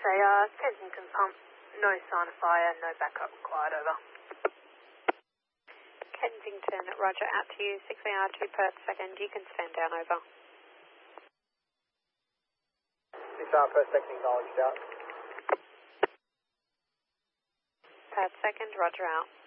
SAR, Kensington pump, no sign of fire, no backup required, over. Kensington, roger, out to you, 6AR 2 per second, you can stand down, over. 6AR per second, acknowledged, out. Per second, roger, out.